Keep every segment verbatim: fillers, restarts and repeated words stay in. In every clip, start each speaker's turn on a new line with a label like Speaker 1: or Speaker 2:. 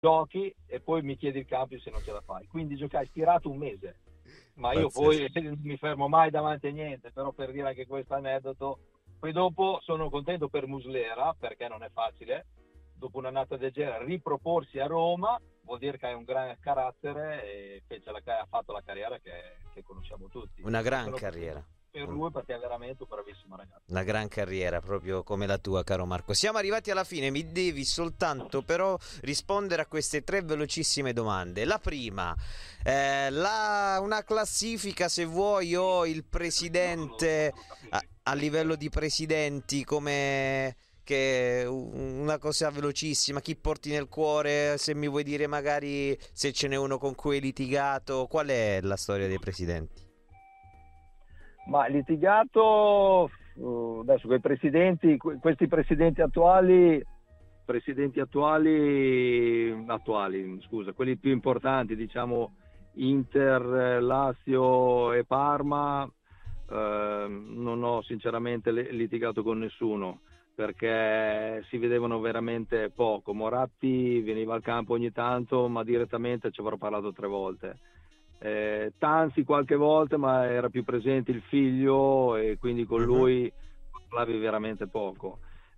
Speaker 1: giochi e poi mi chiedi il cambio se non ce la fai. Quindi giocai stirato un mese, ma io poi non mi fermo mai davanti a niente, però per dire anche questo aneddoto. Poi dopo sono contento per Muslera, perché non è facile, dopo un'annata del genere, riproporsi a Roma, vuol dire che hai un gran carattere e fece la, ha fatto la carriera che, che conosciamo tutti.
Speaker 2: Una gran
Speaker 1: sono
Speaker 2: carriera.
Speaker 1: Per lui, perché è veramente un bravissimo ragazzo.
Speaker 2: Una gran carriera, proprio come la tua, caro Marco. Siamo arrivati alla fine, mi devi soltanto però rispondere a queste tre velocissime domande. La prima, eh, la, una classifica se vuoi o il presidente a, a livello di presidenti, come che una cosa velocissima, chi porti nel cuore, se mi vuoi dire magari se ce n'è uno con cui hai litigato, qual è la storia dei presidenti?
Speaker 1: Ma litigato uh, adesso con i presidenti, questi presidenti attuali, presidenti attuali, attuali, scusa, quelli più importanti, diciamo Inter, Lazio e Parma, eh, non ho sinceramente litigato con nessuno perché si vedevano veramente poco. Moratti veniva al campo ogni tanto, ma direttamente ci avrò parlato tre volte. Eh, Tanzi qualche volta, ma era più presente il figlio e quindi con lui parlavi veramente poco.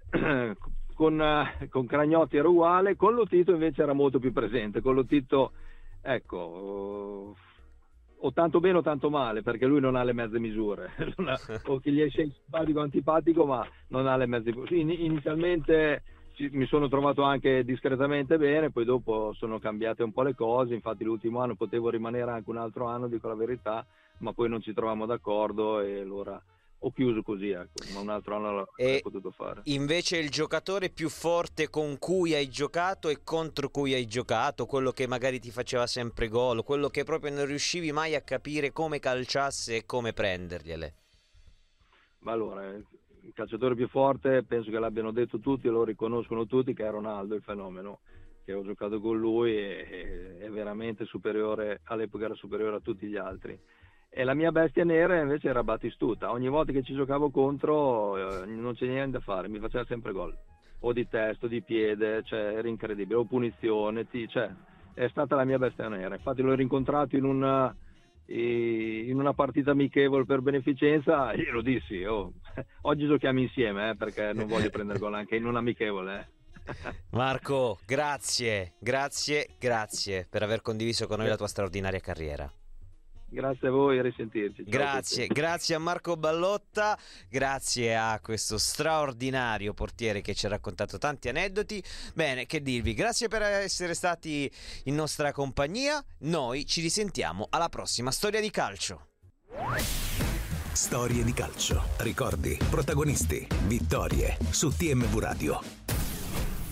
Speaker 1: con, con Cragnotti era uguale, con Lotito invece era molto più presente. Con Lotito, ecco, o tanto bene o tanto male, perché lui non ha le mezze misure, ha, o che gli esce simpatico o antipatico, ma non ha le mezze misure. In, inizialmente mi sono trovato anche discretamente bene, poi dopo sono cambiate un po' le cose, infatti l'ultimo anno potevo rimanere anche un altro anno, dico la verità, ma poi non ci trovavamo d'accordo e allora ho chiuso così, ecco, ma un altro anno l'avrei potuto fare.
Speaker 2: Invece il giocatore più forte con cui hai giocato e contro cui hai giocato, quello che magari ti faceva sempre gol, quello che proprio non riuscivi mai a capire come calciasse e come prendergliele?
Speaker 1: Ma allora, il calciatore più forte penso che l'abbiano detto tutti e lo riconoscono tutti, che è Ronaldo, il fenomeno, che ho giocato con lui e è veramente superiore, all'epoca era superiore a tutti gli altri. E la mia bestia nera invece era Battistuta, ogni volta che ci giocavo contro eh, non c'è niente da fare, mi faceva sempre gol, o di testa o di piede, cioè era incredibile, o punizione, ti, cioè è stata la mia bestia nera. Infatti l'ho rincontrato in una in una partita amichevole per beneficenza e glielo dissi, oh, oggi giochiamo insieme eh, perché non voglio prendere gol anche in un amichevole eh.
Speaker 2: Marco, grazie, grazie, grazie per aver condiviso con noi la tua straordinaria carriera.
Speaker 1: Grazie a voi, a risentirci. Ciao
Speaker 2: grazie, grazie a Marco Ballotta, grazie a questo straordinario portiere che ci ha raccontato tanti aneddoti. Bene, che dirvi, grazie per essere stati in nostra compagnia. Noi ci risentiamo alla prossima Storia di Calcio.
Speaker 3: Storie di calcio, ricordi, protagonisti, vittorie su T M V Radio.